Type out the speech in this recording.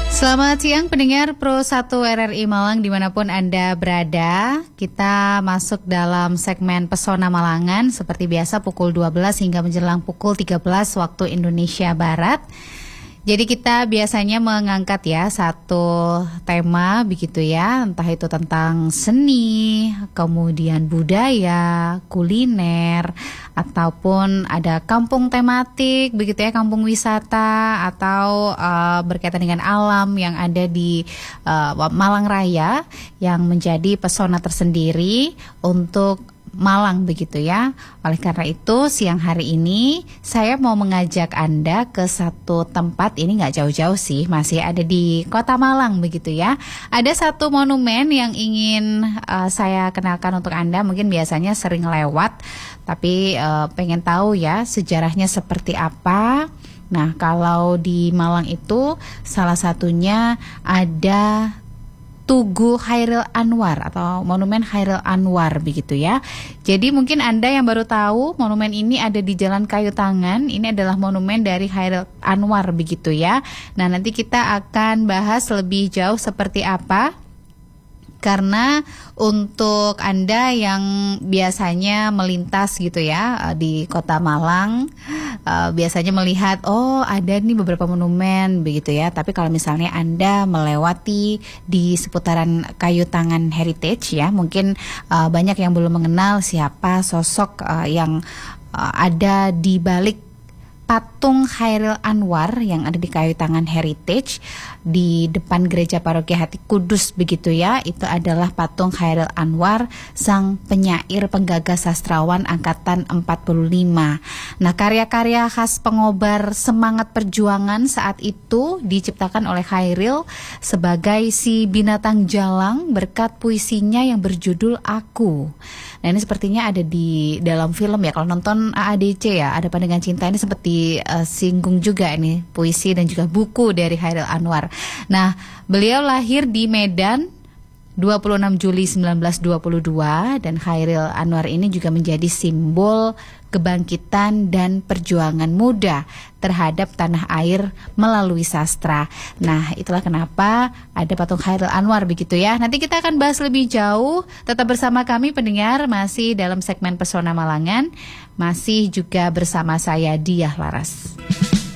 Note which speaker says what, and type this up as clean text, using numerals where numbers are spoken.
Speaker 1: Selamat siang pendengar Pro 1 RRI Malang dimanapun Anda berada. Kita masuk dalam segmen Pesona Malangan seperti biasa pukul 12 hingga menjelang pukul 13 waktu Indonesia Barat. Jadi kita biasanya mengangkat ya satu tema begitu ya, entah itu tentang seni, kemudian budaya, kuliner, ataupun ada kampung tematik begitu ya, kampung wisata atau berkaitan dengan alam yang ada di Malang Raya yang menjadi pesona tersendiri untuk Malang begitu ya. Oleh karena itu siang hari ini saya mau mengajak Anda ke satu tempat, ini gak jauh-jauh sih, masih ada di Kota Malang begitu ya. Ada satu monumen yang ingin saya kenalkan untuk Anda, mungkin biasanya sering lewat tapi pengen tahu ya sejarahnya seperti apa. Nah kalau di Malang itu salah satunya ada Tugu Chairil Anwar atau Monumen Chairil Anwar begitu ya. Jadi mungkin Anda yang baru tahu monumen ini ada di Jalan Kayu Tangan. Ini adalah monumen dari Chairil Anwar begitu ya. Nah nanti kita akan bahas lebih jauh seperti apa. Karena untuk Anda yang biasanya melintas gitu ya di Kota Malang, biasanya melihat oh ada nih beberapa monumen begitu ya. Tapi kalau misalnya Anda melewati di seputaran Kayu Tangan Heritage ya, mungkin banyak yang belum mengenal siapa sosok yang ada di balik patung Chairil Anwar yang ada di Kayu Tangan Heritage di depan Gereja Paroki Hati Kudus begitu ya. Itu adalah patung Chairil Anwar, sang penyair penggagas sastrawan angkatan 45. Nah, karya-karya khas pengobar semangat perjuangan saat itu diciptakan oleh Chairil sebagai si binatang jalang berkat puisinya yang berjudul Aku. Nah, ini sepertinya ada di dalam film ya. Kalau nonton AADC ya, Ada Pandangan Cinta, ini seperti singgung juga ini puisi dan juga buku dari Chairil Anwar. Nah, beliau lahir di Medan 26 Juli 1922 dan Chairil Anwar ini juga menjadi simbol kebangkitan dan perjuangan muda terhadap tanah air melalui sastra. Nah, itulah kenapa ada patung Chairil Anwar begitu ya. Nanti kita akan bahas lebih jauh. Tetap bersama kami pendengar, masih dalam segmen Pesona Malangan, masih juga bersama saya Diah Laras.